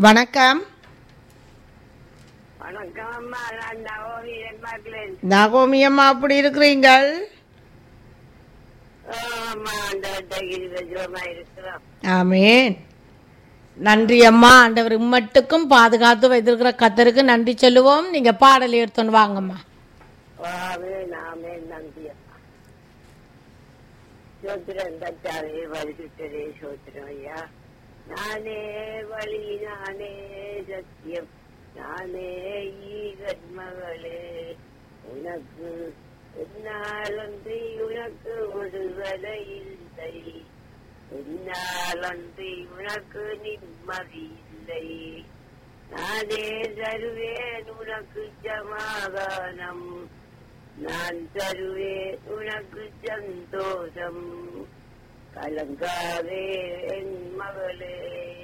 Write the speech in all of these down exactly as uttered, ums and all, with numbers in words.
வணக்கம். வணக்கம் அம்மா, நான் நவோமி பார்க்கிறேன். நகோமி அம்மா அப்படி இருக்கிறீங்கள்? அம்மா அந்த தைரியமா இருக்கிறோம். ஆமேன். நன்றி அம்மா. ஆண்டவர் இம்மட்டுக்கும் பாதுகாத்து வைத்திருக்கிற கத்தருக்கு நன்றி சொல்லுவோம். நீங்க பாடல் எடுத்துன்னு வாங்கம்மா. நாமே நன்றி அம்மா. சோத்திரம் தச்சாவே வலிசுத்தரே சோத்திரம் ஐயா. நானே வழி, நானே சத்தியம், நானே ஈகன் மகளே. உனக்கு என்னாலன்றி உனக்கு விடுதலை இல்லை, என்னாலன்றி உனக்கு நிம்மதி இல்லை. நானே தருவேன் உனக்கு சமாதானம், நான் தருவேன் உனக்கு சந்தோஷம். கலங்காதே என் மகளே,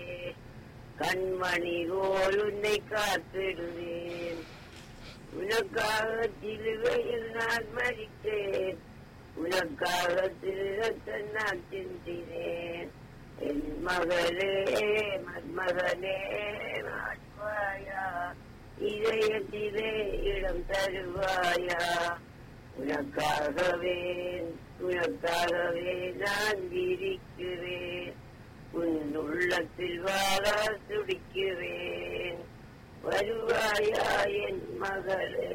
கண்மணி போல் உன்னை காத்திடுவேன். உனக்காக சிலுவையில் நான் மரித்தேன், உனக்காக திருரத்தை நான் சிந்தினேன். என் மகளே, மன்மகனே, மாற்றுவாயா, இதயத்திலே இடம் தருவாயா. உனக்காகவே உனக்காகவே நான் இருக்கிறேன், உன் உள்ளத்தில் வாழ துடிக்கிறேன். வருவாயா என் மகளே,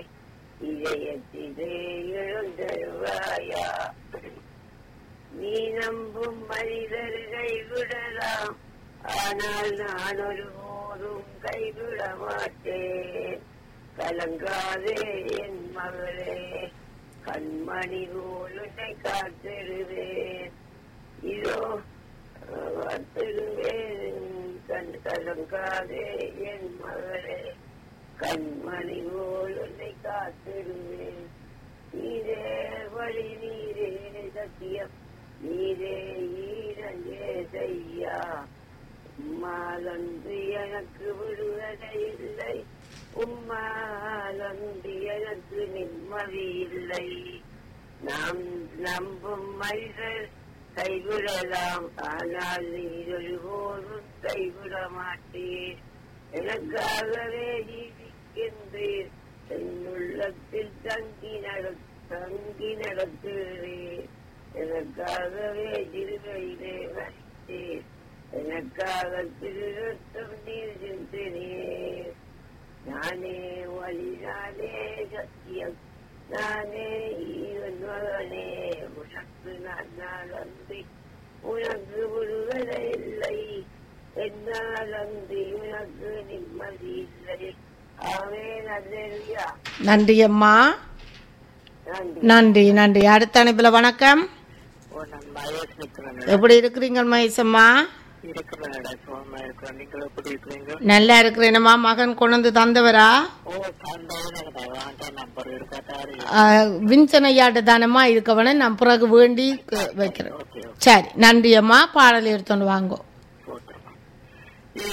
இதயத்திலே இடம் தருவாயா. நீ நம்பும் மனிதர் கைவிடலாம், ஆனால் நான் ஒருபோதும் கைவிட மாட்டேன். கலங்காதே என் மகளே, கண்மணி போல் உன்னை காத்திடுவேன். இதோ காத்திடுவேன், கண் கலங்காதே என் மகளே, கண்மணி போல் உன்னை காத்திடுவேன். நீரே வழி, நீரே சத்தியம், நீரே ஈரஞ்சே செய்யா. உம்மாலன்று எனக்கு விடுவதை இல்லை, உம்மாலன்று எனக்கு நிம்மதி இல்லை. நாம் நம்பும் மனிதர் கைவிடலாம், ஆனால் நீர் ஒருபோதும் கைவிட மாட்டீர். எனக்காகவே ஜீவிக்கின்றீர், என் உள்ளத்தில் தங்கி நட தங்கி நடத்துகிறீர். எனக்காகவே சிறுகையிலே வரித்தீர், எனக்காக திருத்தம் நீர் சிந்தினீர். நானே வழி, நானே சத்தியம், நானே ஈவன் மகனே. உனக்கு நான் நாளன்றி உனக்கு விடுதலை இல்லை, என்னால் அன்றி உனக்கு நிம்மதி இல்லை. ஆவே நல்லேலூயா. நன்றி அம்மா. நன்றி நன்றி. அடுத்த அனுப்பில வணக்கம். எப்படி இருக்கிறீங்க மகேசம்மா? நல்லா இருக்கிறேனம்மா. மகன் கொண்டு தந்தவரா? விஞ்சனையாட்டு தானம்மா இருக்கவன நான் பிறகு வேண்டி வைக்கிறேன். சரி, நன்றி அம்மா. பாடல் எடுத்துன்னு வாங்கோ.